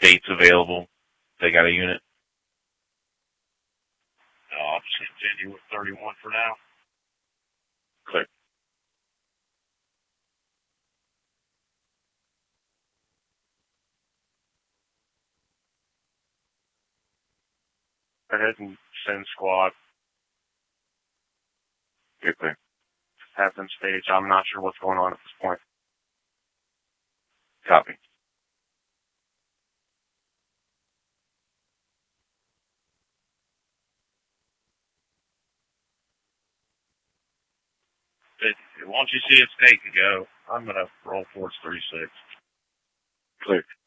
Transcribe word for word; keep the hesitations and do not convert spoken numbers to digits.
dates available. They got a unit. No, I'll just continue with thirty-one for now. Clear. Go ahead and send squad. You're clear. Have them stage. I'm not sure what's going on at this point. Copy. But once you see it's take to go, I'm going to roll force thirty-six. Clear.